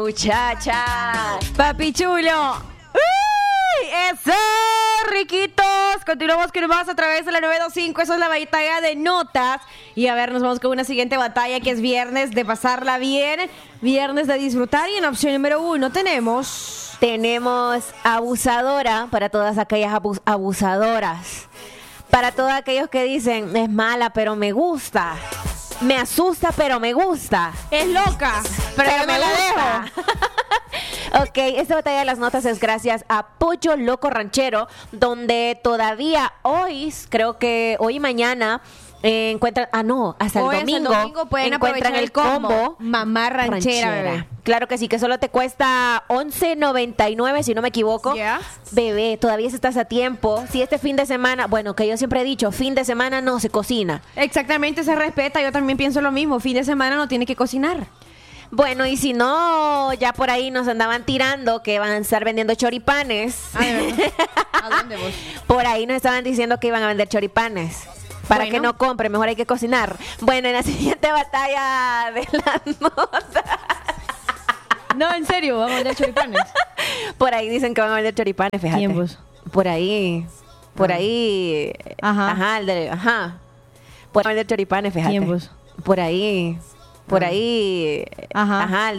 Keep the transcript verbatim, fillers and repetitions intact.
Muchacha. Papi chulo. ¡Uy! ¡Eso! Riquitos. Continuamos con más a través de la nueve dos cinco. Eso es la batalla de notas. Y a ver, nos vamos con una siguiente batalla que es viernes de pasarla bien. Viernes de disfrutar. Y en opción número uno tenemos... Tenemos abusadora para todas aquellas abus- abusadoras. Para todos aquellos que dicen, es mala, pero me gusta. Me asusta, pero me gusta. Es loca, pero, Pero yo me no la gusta. dejo. Ok, esta batalla de las notas es gracias a Pollo Loco Ranchero, donde todavía hoy, creo que hoy y mañana, eh, encuentran, ah no, hasta el Hoy, hasta el domingo, domingo pueden encuentran aprovechar el combo Mamá ranchera, bebé. Claro que sí, que solo te cuesta once noventa y nueve, si no me equivoco. Yeah. Bebé, todavía estás a tiempo. Si este fin de semana, bueno, que yo siempre he dicho, fin de semana no se cocina. Exactamente, se respeta. Yo también pienso lo mismo. Fin de semana no tiene que cocinar. Bueno, y si no, ya por ahí nos andaban tirando que van a estar vendiendo choripanes. Ah, ¿de verdad? ¿A dónde vos? Por ahí nos estaban diciendo que iban a vender choripanes. Para Bueno. que no compre, mejor hay que cocinar. Bueno, en la siguiente batalla de las notas, No, en serio, vamos a vender choripanes. por ahí dicen que van a vender choripanes, fíjate. ¿Quién vos? Por ahí, por Ah. ahí. Ajá. Ajá, el de, ajá. Por ahí vender choripanes, fíjate. ¿Quién vos? Por ahí, por Ah. ahí. Ajá. Ajá, el